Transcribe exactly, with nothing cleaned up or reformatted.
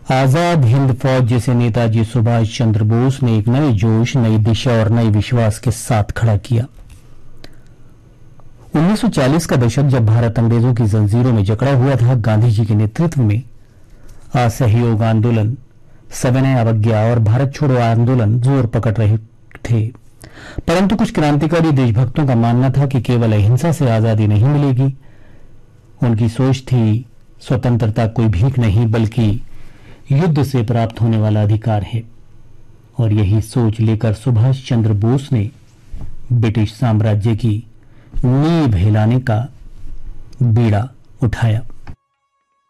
आजाद हिंद फौज जिसे नेताजी सुभाष चंद्र बोस ने एक नए जोश, नई दिशा और नए विश्वास के साथ खड़ा किया। उन्नीस सौ चालीस का दशक जब भारत अंग्रेजों की जंजीरों में जकड़ा हुआ था, गांधी जी के नेतृत्व में असहयोग आंदोलन, सविनय अवज्ञा और भारत छोड़ो आंदोलन जोर पकड़ रहे थे। परंतु कुछ क्रांतिकारी देशभक्तों का मानना था कि केवल अहिंसा से आजादी नहीं मिलेगी। उनकी सोच थी स्वतंत्रता कोई भीख नहीं बल्कि युद्ध से प्राप्त होने वाला अधिकार है। और यही सोच लेकर सुभाष चंद्र बोस ने ब्रिटिश साम्राज्य की नींव हिलाने का बीड़ा उठाया।